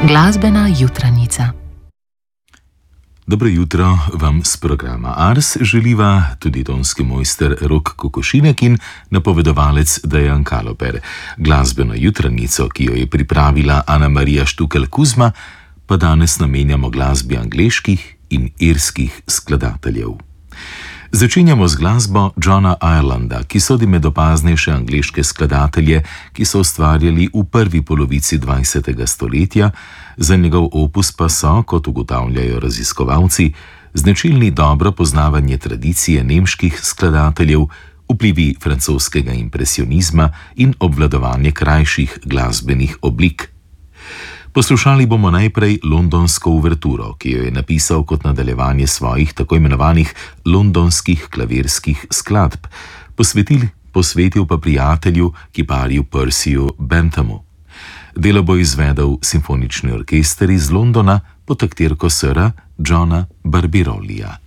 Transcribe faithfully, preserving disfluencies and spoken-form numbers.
Glasbena jutranica. Dobro jutro vam z programa Ars želiva tudi tonski mojster Rok Kokošinek in napovedovalec Dejan Kaloper. Glasbeno jutranico, ki jo je pripravila Ana Marija Štukelj-Kuzma, pa danes namenjamo glasbi angleških in irskih skladateljev. Začenjamo z glasbo Johna Irelanda, ki sodi med opaznejše angleške skladatelje, ki so ustvarjali v prvi polovici dvajsetega stoletja, za njegov opus pa so, kot ugotavljajo raziskovalci, značilni dobro poznavanje tradicije nemških skladateljev, vplivi francoskega impresionizma in obvladovanje krajših glasbenih oblik. Poslušali bomo najprej londonsko uverturo, ki jo je napisal kot nadaljevanje svojih tako imenovanih londonskih klavirskih skladb, posvetil, posvetil pa prijatelju, kiparju Percyju Benthamu. Delo bo izvedel simfonični orkester iz Londona pod taktirko sira Johna Barbirolija.